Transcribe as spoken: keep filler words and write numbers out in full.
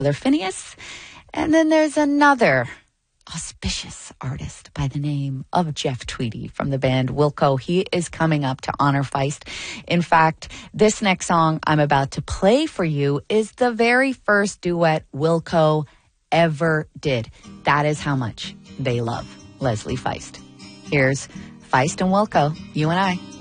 Brother Phineas. And then there's another auspicious artist by the name of Jeff Tweedy from the band Wilco. He is coming up to honor Feist. In fact, this next song I'm about to play for you is the very first duet Wilco ever did. That is how much they love Leslie Feist. Here's Feist and Wilco, you and I.